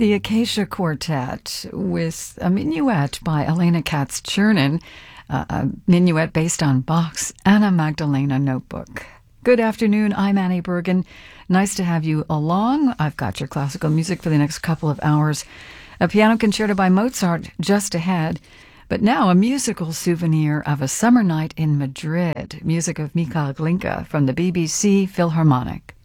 The Acacia Quartet with a minuet by Elena Katz-Chernin, a minuet based on Bach's Anna Magdalena Notebook. Good afternoon, I'm Annie Bergen. Nice to have you along. I've got your classical music for the next couple of hours. A piano concerto by Mozart just ahead. But now a musical souvenir of a summer night in Madrid. Music of Mikhail Glinka from the BBC Philharmonic.